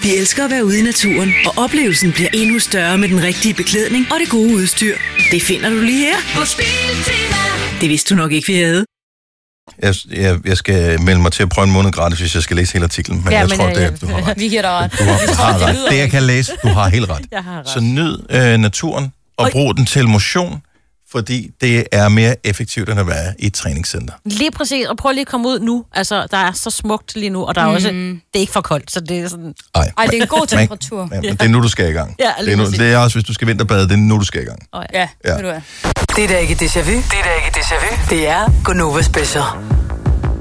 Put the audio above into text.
Vi elsker at være ude i naturen, og oplevelsen bliver endnu større med den rigtige beklædning og det gode udstyr. Det finder du lige her på Biltema. Det vidste du nok ikke, vi havde. Jeg skal melde mig til at prøve en måned gratis, hvis jeg skal læse hele artiklen. Men jeg tror, du har ret. Vi giver dig ret. Du har ret. Det, jeg kan læse, du har helt ret. Jeg har ret. Så nyd naturen og brug den til motion, fordi det er mere effektivt, end at være i et træningscenter. Lige præcis, og prøv lige at komme ud nu. Altså, der er så smukt lige nu, og der er også, det er ikke for koldt, så det er sådan... Ej, det er en god temperatur. Men det er nu, du skal i gang. Ja, det er også, hvis du skal vinterbade, det er nu, du skal i gang. Ja, ved du hvad. Det er da ikke déjà vu. Det er Gonova Special.